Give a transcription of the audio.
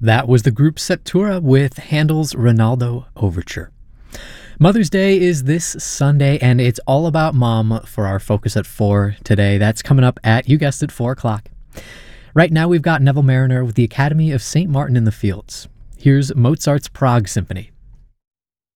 That was the group Septura with Handel's Ronaldo Overture. Mother's Day is this Sunday, and it's all about mom for our Focus at 4 today. That's coming up at, you guessed it, 4 o'clock. Right now, we've got Neville Marriner with the Academy of St. Martin in the Fields. Here's Mozart's Prague Symphony.